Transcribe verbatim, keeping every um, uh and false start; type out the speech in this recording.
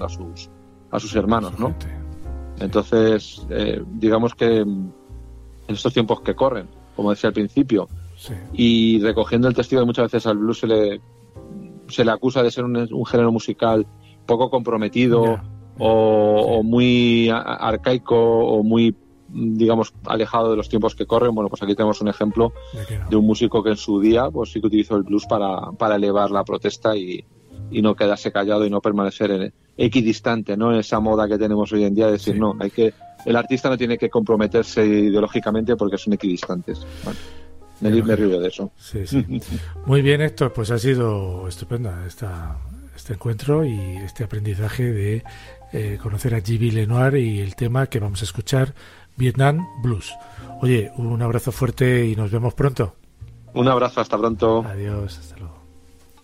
a sus a sus hermanos, ¿no? Entonces, eh, digamos que en estos tiempos que corren, como decía al principio, sí. y recogiendo el testigo de muchas veces al blues se le se le acusa de ser un, un género musical poco comprometido yeah, yeah, o, sí. o muy arcaico o muy, digamos, alejado de los tiempos que corren. Bueno, pues aquí tenemos un ejemplo de, no. de un músico que en su día pues sí que utilizó el blues para, para elevar la protesta y, y no quedarse callado y no permanecer en, equidistante, ¿no? Esa moda que tenemos hoy en día de decir, sí. no, hay que el artista no tiene que comprometerse ideológicamente porque son equidistantes. Bueno, me, me río de eso. Sí, sí. Muy bien, Héctor, pues ha sido estupenda esta, este encuentro y este aprendizaje de eh, conocer a G B Lenoir y el tema que vamos a escuchar, Vietnam Blues. Oye, un abrazo fuerte y nos vemos pronto. Un abrazo, hasta pronto. Adiós, hasta luego.